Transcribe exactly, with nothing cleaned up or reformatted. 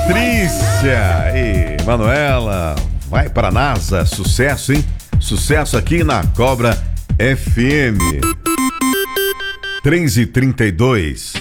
Patrícia e Manuela, vai para a NASA, sucesso, hein? Sucesso aqui na Cobra F M. três e trinta e dois.